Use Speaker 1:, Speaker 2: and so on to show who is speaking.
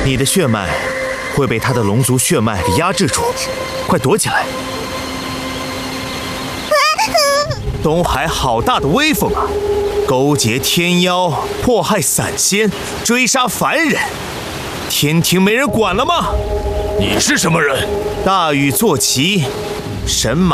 Speaker 1: 你的血脉会被他的龙族血脉给压制住，快躲起来！东海好大的威风啊！勾结天妖，迫害散仙，追杀凡人，天庭没人管了吗？
Speaker 2: 你是什么人？
Speaker 1: 大禹坐骑，神马。